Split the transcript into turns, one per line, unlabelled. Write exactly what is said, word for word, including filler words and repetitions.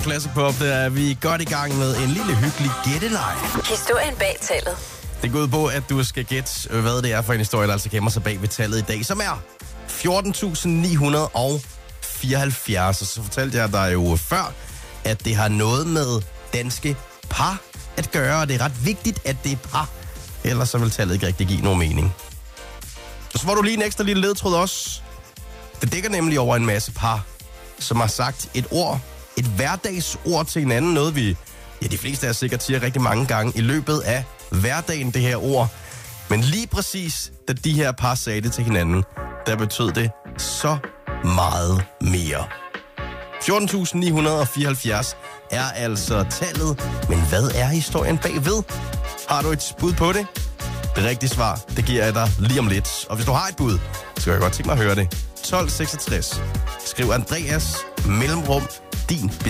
Classic Pop, der er vi godt i gang med en lille hyggelig gætteleg.
Historien bag tallet.
Det går ud på, at du skal gætte, hvad det er for en historie, der altså gemmer sig bag ved tallet i dag, som er fjorten tusind ni hundrede fireoghalvfjerds. Og så fortalte jeg dig jo før, at det har noget med danske par at gøre, og det er ret vigtigt, at det er par. Ellers så vil tallet ikke rigtig give nogen mening. Og så får du lige en ekstra lille ledtråd også. Det dækker nemlig over en masse par, som har sagt et ord, et hverdagsord til hinanden. Noget vi, ja, de fleste af sikkert siger rigtig mange gange i løbet af hverdagen, det her ord. Men lige præcis, da de her par sagde det til hinanden, der betød det så meget mere. fjorten tusind ni hundrede fireoghalvfjerds er altså tallet, men hvad er historien bagved? Har du et bud på det? Det rigtige svar, det giver jeg dig lige om lidt. Og hvis du har et bud, så kan jeg godt tænke mig at høre det. tolv seksogtres. Skriv Andreas mellemrum din